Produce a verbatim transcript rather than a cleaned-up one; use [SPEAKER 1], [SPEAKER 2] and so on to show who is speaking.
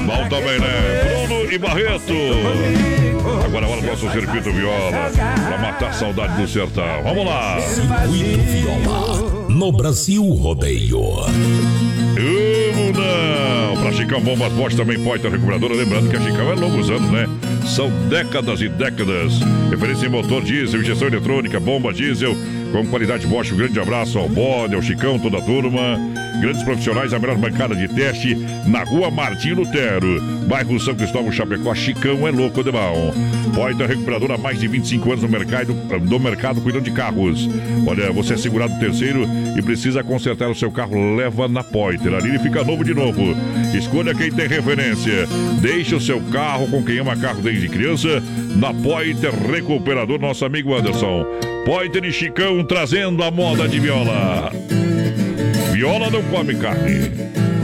[SPEAKER 1] Bom também, né? Bruno e Barreto. Agora bora pro nosso circuito viola, pra matar a saudade do sertão. Vamos lá.
[SPEAKER 2] Circuito viola, no Brasil Rodeio.
[SPEAKER 1] Vamos não! Pra Chicão Bombas Bosch também pode ter recuperadora. Lembrando que a Chicão é longos anos, né? São décadas e décadas. Referência em motor diesel, injeção eletrônica, bomba diesel, com qualidade Bosch. Um grande abraço ao Bode, ao Chicão, toda a turma. Grandes profissionais, a melhor bancada de teste na rua Martim Lutero, bairro São Cristóvão, Chapecó. Chicão é louco de bom. Poiter Recuperadora há mais de vinte e cinco anos no mercado, no mercado cuidando de carros. Olha, você é segurado terceiro e precisa consertar o seu carro, leva na Poiter. Ali ele fica novo de novo. Escolha quem tem referência. Deixe o seu carro com quem ama carro desde criança na Poiter Recuperador, nosso amigo Anderson. Poiter e Chicão trazendo a moda de viola. Viola não come carne.